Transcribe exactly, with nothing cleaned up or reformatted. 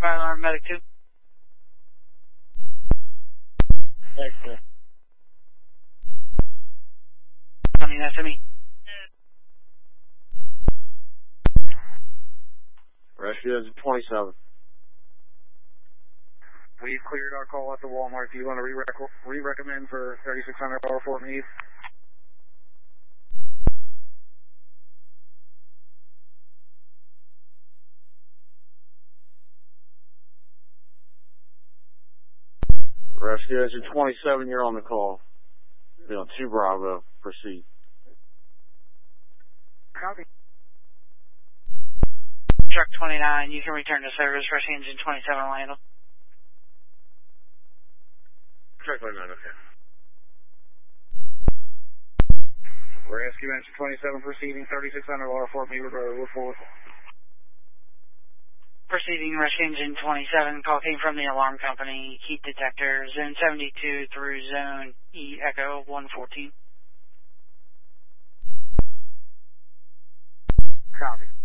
Fire alarm, medic two. Excellent. Coming S M E. Rescue engine twenty-seven. We've cleared our call at the Walmart. Do you want to re-recommend for thirty-six hundred dollar Fort Meade? Rescue engine twenty-seven, you're on the call. Be on two Bravo. Proceed. Copy. Truck twenty-nine, you can return to service. Rescue engine twenty-seven will handle. Truck twenty-nine, okay. Rescue engine twenty-seven proceeding, thirty-six hundred dollar Fort Meade Road, Wood Forest. Proceeding rescue engine twenty-seven, call came from the alarm company, heat detector, zone seventy-two through zone E Echo one fourteen. Copy.